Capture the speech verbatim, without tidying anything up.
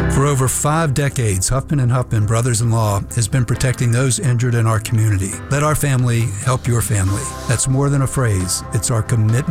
For over five decades, Huffman and Huffman Brothers-in-Law has been protecting those injured in our community. Let our family help your family. That's more than a phrase. It's our commitment